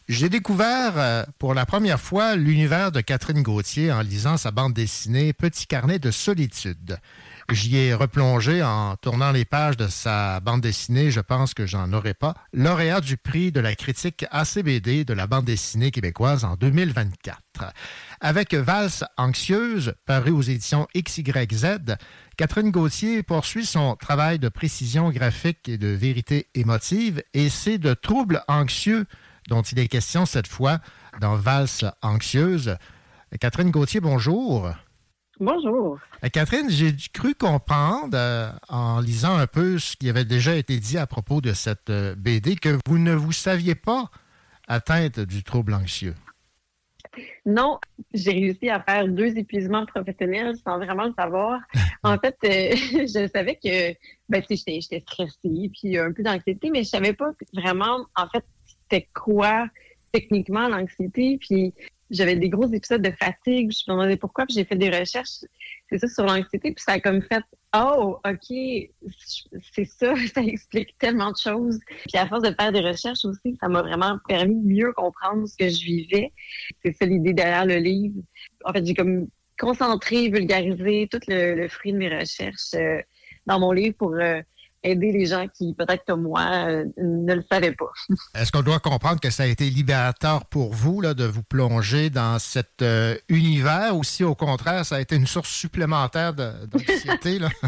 J'ai découvert pour la première fois l'univers de Catherine Gauthier en lisant sa bande dessinée Petit carnet de solitude. J'y ai replongé en tournant les pages de sa bande dessinée Je pense que j'en aurai pas, lauréat du prix de la critique ACBD de la bande dessinée québécoise en 2024. Avec Valse anxieuse, paru aux éditions XYZ, Catherine Gauthier poursuit son travail de précision graphique et de vérité émotive, et c'est de troubles anxieux dont il est question cette fois dans Valse anxieuse. Catherine Gauthier, bonjour. Bonjour. Catherine, j'ai cru comprendre, en lisant un peu ce qui avait déjà été dit à propos de cette BD, que vous ne vous saviez pas atteinte du trouble anxieux. Non, j'ai réussi à faire 2 épuisements professionnels sans vraiment le savoir. En fait, je savais que j'étais stressée puis un peu d'anxiété, mais je savais pas vraiment, en fait, c'était quoi techniquement l'anxiété. Puis j'avais des gros épisodes de fatigue. Je me demandais pourquoi, puis j'ai fait des recherches, c'est ça, sur l'anxiété, puis ça a comme fait « Oh, OK, c'est ça, ça explique tellement de choses. » Puis à force de faire des recherches aussi, ça m'a vraiment permis de mieux comprendre ce que je vivais. C'est ça l'idée derrière le livre. En fait, j'ai comme concentré, vulgarisé tout le fruit de mes recherches dans mon livre pour aider les gens qui, peut-être comme moi, ne le savaient pas. Est-ce qu'on doit comprendre que ça a été libérateur pour vous là, de vous plonger dans cet univers, ou si au contraire, ça a été une source supplémentaire d'anxiété? Là?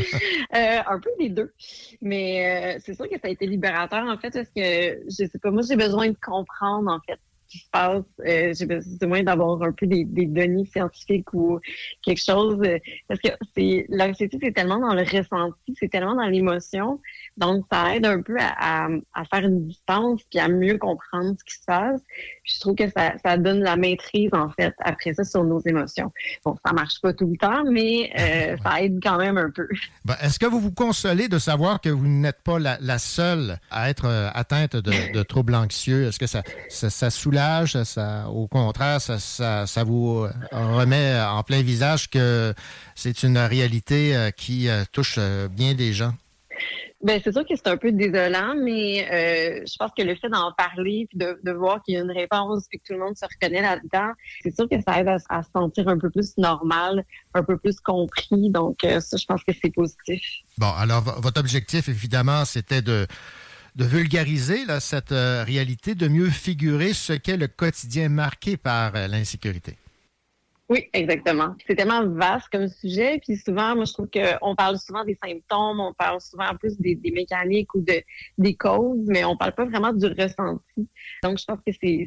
Un peu des deux. Mais c'est sûr que ça a été libérateur, en fait, parce que, je sais pas, moi, j'ai besoin de comprendre, en fait, ce qui se passe. J'ai besoin d'avoir un peu des données scientifiques ou quelque chose. Parce que l'anxiété, c'est tellement dans le ressenti, c'est tellement dans l'émotion. Donc, ça aide un peu à faire une distance puis à mieux comprendre ce qui se passe. Puis je trouve que ça donne la maîtrise, en fait, après ça, sur nos émotions. Bon, ça marche pas tout le temps, mais ça aide quand même un peu. Ben, est-ce que vous vous consolez de savoir que vous n'êtes pas la seule à être atteinte de troubles anxieux? Est-ce que ça soulage? Au contraire, ça vous remet en plein visage que c'est une réalité qui touche bien des gens? Ben c'est sûr que c'est un peu désolant, mais je pense que le fait d'en parler puis de voir qu'il y a une réponse puis que tout le monde se reconnaît là-dedans, c'est sûr que ça aide à se sentir un peu plus normal, un peu plus compris. Donc ça, je pense que c'est positif. Bon, alors votre objectif, évidemment, c'était de vulgariser là, cette réalité, de mieux figurer ce qu'est le quotidien marqué par l'insécurité. Oui, exactement. C'est tellement vaste comme sujet, puis souvent, moi, je trouve qu'on parle souvent des symptômes, on parle souvent plus des mécaniques ou des causes, mais on parle pas vraiment du ressenti. Donc, je pense que c'est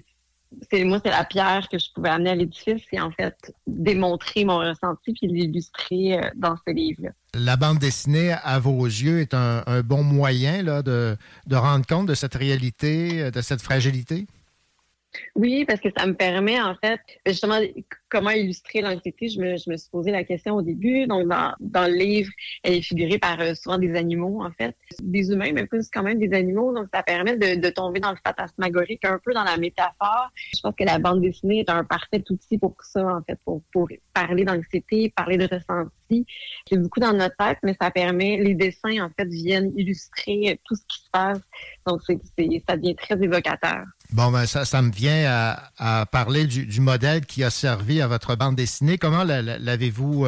la pierre que je pouvais amener à l'édifice, c'est en fait démontrer mon ressenti puis l'illustrer dans ce livre-là. La bande dessinée, à vos yeux, est un bon moyen là, de rendre compte de cette réalité, de cette fragilité? Oui, parce que ça me permet, en fait, justement, comment illustrer l'anxiété. Je me suis posé la question au début. Donc, dans le livre, elle est figurée par souvent des animaux, en fait. Des humains, mais plus quand même des animaux. Donc, ça permet de tomber dans le fantasmagorique, un peu dans la métaphore. Je pense que la bande dessinée est un parfait outil pour ça, en fait, pour parler d'anxiété, parler de ressenti. C'est beaucoup dans notre tête, mais ça permet, les dessins, en fait, viennent illustrer tout ce qui se passe. Donc, ça devient très évocateur. Bon, ben ça me vient à parler du modèle qui a servi à votre bande dessinée. Comment l'avez-vous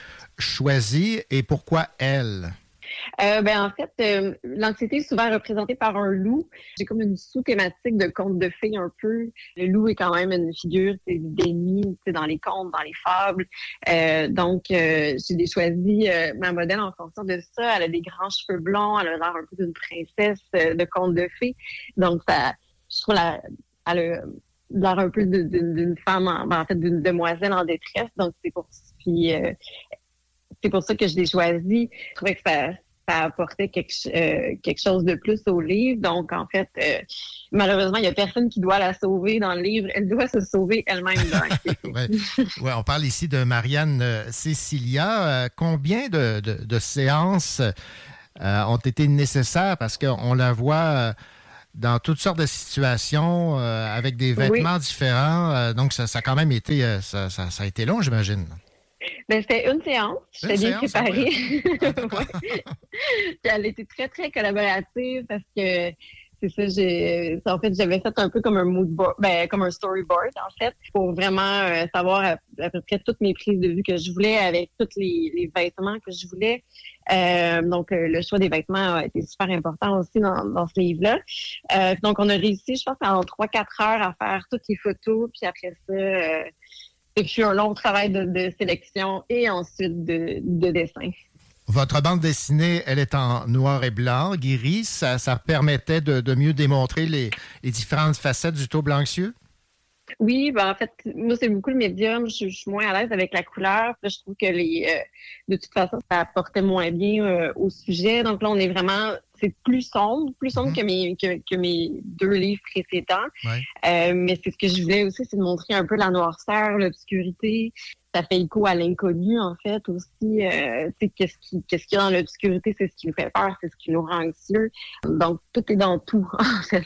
choisie et pourquoi elle? En fait, l'anxiété est souvent représentée par un loup. J'ai comme une sous-thématique de conte de fées un peu. Le loup est quand même une figure d'ennemi dans les contes, dans les fables. Donc, j'ai choisi ma modèle en fonction de ça. Elle a des grands cheveux blonds, elle a l'air un peu d'une princesse de conte de fées. Donc, je trouve elle a l'air un peu d'une femme, en fait, d'une demoiselle en détresse. Donc, c'est pour ça que je l'ai choisi. Je trouvais que ça apportait quelque chose de plus au livre. Donc, en fait, malheureusement, il n'y a personne qui doit la sauver dans le livre. Elle doit se sauver elle-même. Ouais, on parle ici de Marianne Cécilia. Combien de séances ont été nécessaires? Parce qu'on la voit dans toutes sortes de situations, avec des vêtements différents. Donc, ça a quand même été, ça a été long, j'imagine. C'était une séance. J'étais bien préparée. Ouais. Puis elle était très, très collaborative parce que c'est ça. En fait, j'avais fait un peu comme un mood board, comme un storyboard, en fait, pour vraiment savoir à peu près toutes mes prises de vue que je voulais avec tous les vêtements que je voulais. Donc, le choix des vêtements a été super important aussi dans ce livre-là. Donc, on a réussi, je pense, en 3-4 heures à faire toutes les photos. Puis après ça, et puis un long travail de sélection et ensuite de dessin. Votre bande dessinée, elle est en noir et blanc, gris. Ça permettait de mieux démontrer les différentes facettes du trouble anxieux? Oui, ben en fait, moi, c'est beaucoup le médium. Je suis moins à l'aise avec la couleur. Puis là, je trouve que de toute façon, ça apportait moins bien au sujet. Donc là, on est vraiment, c'est plus sombre que mes 2 livres précédents. Ouais. Mais c'est ce que je voulais aussi, c'est de montrer un peu la noirceur, l'obscurité. Ça fait écho à l'inconnu, en fait, aussi. Qu'est-ce qu'il y a dans l'obscurité, c'est ce qui nous fait peur, c'est ce qui nous rend anxieux. Donc, tout est dans tout, en fait.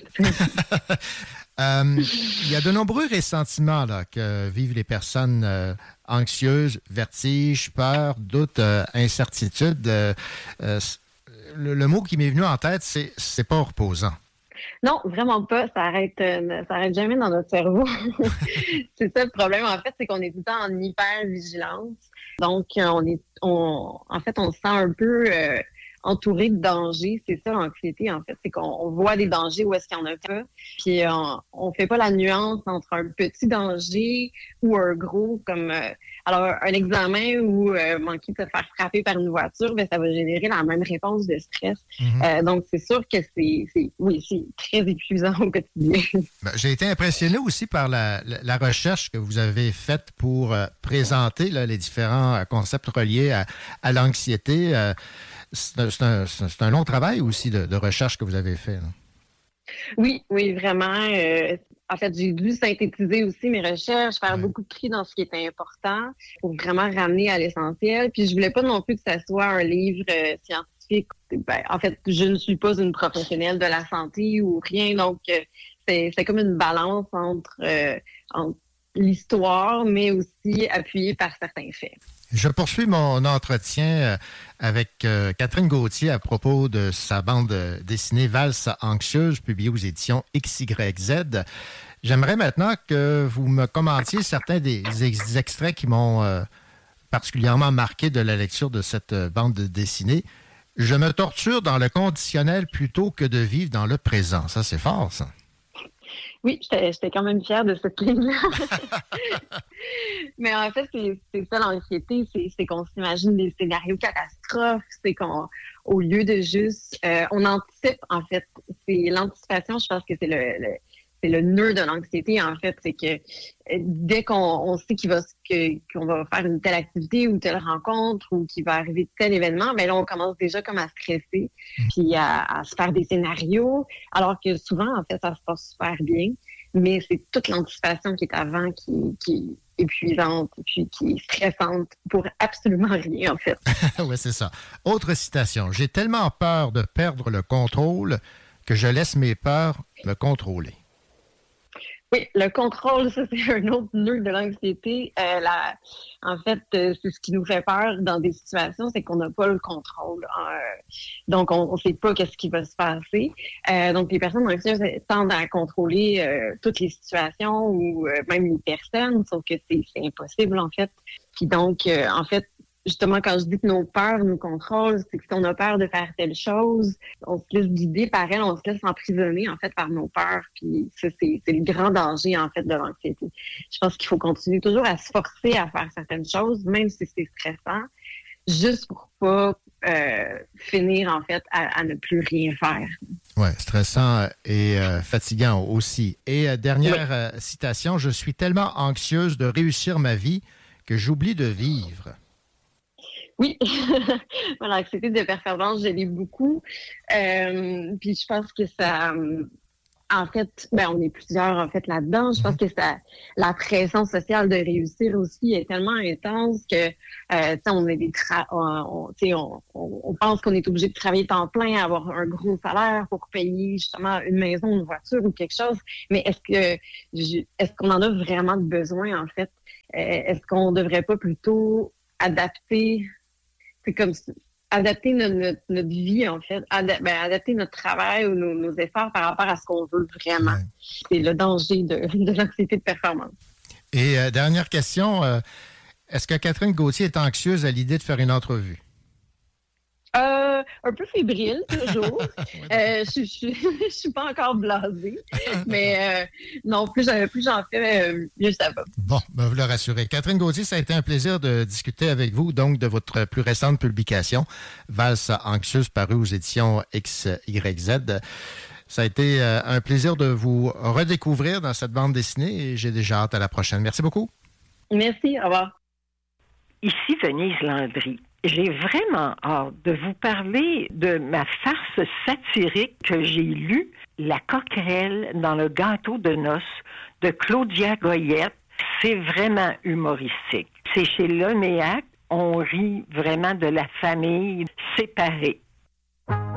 Il y a de nombreux ressentiments là, que vivent les personnes anxieuses, vertige, peur, doute, incertitude. Le mot qui m'est venu en tête, c'est pas reposant. Non, vraiment pas. Ça arrête jamais dans notre cerveau. C'est ça le problème. En fait, c'est qu'on est tout le temps en hyper-vigilance. Donc, en fait, on se sent un peu entouré de dangers. C'est ça l'anxiété, en fait. C'est qu'on voit des dangers où est-ce qu'il y en a pas. Puis, on fait pas la nuance entre un petit danger ou un gros, comme... alors, un examen ou manquer de se faire frapper par une voiture, ben, ça va générer la même réponse de stress. Mm-hmm. Donc, c'est sûr que c'est très épuisant au quotidien. Ben, j'ai été impressionné aussi par la recherche que vous avez faite pour présenter là, les différents concepts reliés à l'anxiété. C'est un long travail aussi de recherche que vous avez fait. Là. Oui, vraiment. En fait, j'ai dû synthétiser aussi mes recherches, faire beaucoup de tri dans ce qui était important pour vraiment ramener à l'essentiel. Puis je voulais pas non plus que ça soit un livre scientifique. Ben, en fait, je ne suis pas une professionnelle de la santé ou rien, donc c'est comme une balance entre l'histoire, mais aussi appuyée par certains faits. Je poursuis mon entretien avec Catherine Gauthier à propos de sa bande dessinée Valse anxieuse, publiée aux éditions XYZ. J'aimerais maintenant que vous me commentiez certains des extraits qui m'ont particulièrement marqué de la lecture de cette bande dessinée. Je me torture dans le conditionnel plutôt que de vivre dans le présent. Ça, c'est fort, ça. Oui, j'étais quand même fière de cette ligne-là. Mais en fait, c'est ça l'anxiété, c'est qu'on s'imagine des scénarios catastrophes, c'est qu'au lieu de juste... on anticipe, en fait. C'est l'anticipation, je pense que c'est le nœud de l'anxiété, en fait. C'est que dès qu'on sait qu'on va faire une telle activité ou telle rencontre ou qu'il va arriver tel événement, bien là, on commence déjà comme à stresser puis à se faire des scénarios, alors que souvent, en fait, ça se passe super bien. Mais c'est toute l'anticipation qui est avant qui est épuisante puis qui est stressante pour absolument rien, en fait. Oui, c'est ça. Autre citation. « J'ai tellement peur de perdre le contrôle que je laisse mes peurs me contrôler. » Oui, le contrôle, ça, c'est un autre nœud de l'anxiété. En fait, c'est ce qui nous fait peur dans des situations, c'est qu'on n'a pas le contrôle. Donc, on ne sait pas qu'est-ce qui va se passer. Donc, les personnes anxieuses tendent à contrôler toutes les situations ou même les personnes, sauf que c'est impossible, en fait. Puis donc, en fait, justement, quand je dis que nos peurs nous contrôlent, c'est que si on a peur de faire telle chose, on se laisse guider par elle, on se laisse emprisonner, en fait, par nos peurs. Puis ça, c'est le grand danger, en fait, de l'anxiété. Je pense qu'il faut continuer toujours à se forcer à faire certaines choses, même si c'est stressant, juste pour pas finir, en fait, à ne plus rien faire. Oui, stressant et fatigant aussi. Et dernière citation, « Je suis tellement anxieuse de réussir ma vie que j'oublie de vivre. » Oui, l'anxiété de performance, je l'ai beaucoup. Puis je pense que ça, en fait, on est plusieurs en fait là-dedans. Je pense que la pression sociale de réussir aussi est tellement intense que, on a on pense qu'on est obligé de travailler temps plein, avoir un gros salaire pour payer justement une maison, une voiture ou quelque chose. Mais est-ce qu'on en a vraiment besoin en fait? Est-ce qu'on devrait pas plutôt adapter? C'est comme adapter notre vie, en fait, adapter notre travail ou nos efforts par rapport à ce qu'on veut vraiment. Ouais. C'est le danger de l'anxiété de performance. Et dernière question, est-ce que Catherine Gauthier est anxieuse à l'idée de faire une entrevue? Un peu fébrile, toujours. Je suis pas encore blasée. Mais non, plus j'en fais, mieux ça va. Bon, ben vous le rassurez. Catherine Gauthier, ça a été un plaisir de discuter avec vous, donc, de votre plus récente publication, Valse anxieuse, parue aux éditions XYZ. Ça a été un plaisir de vous redécouvrir dans cette bande dessinée et j'ai déjà hâte à la prochaine. Merci beaucoup. Merci, au revoir. Ici Venise Landry. J'ai vraiment hâte de vous parler de ma farce satirique que j'ai lue, La coquerelle dans le gâteau de noces de Claudia Goyette. C'est vraiment humoristique. C'est chez Leméac. On rit vraiment de la famille séparée.